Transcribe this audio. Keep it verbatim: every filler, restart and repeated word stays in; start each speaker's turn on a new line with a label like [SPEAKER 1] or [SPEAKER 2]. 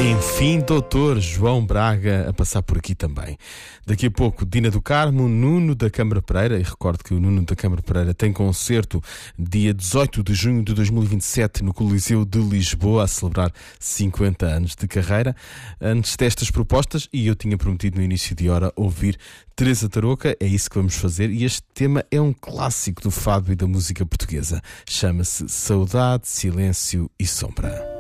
[SPEAKER 1] Enfim, doutor João Braga a passar por aqui também. Daqui a pouco, Dina do Carmo, Nuno da Câmara Pereira, e recordo que o Nuno da Câmara Pereira tem concerto dia dezoito de junho de dois mil e vinte e sete no Coliseu de Lisboa, a celebrar cinquenta anos de carreira. Antes destas propostas, e eu tinha prometido no início de hora ouvir Teresa Tarouca, é isso que vamos fazer, e este tema é um clássico do fado e da música portuguesa. Chama-se Saudade, Silêncio e Sombra.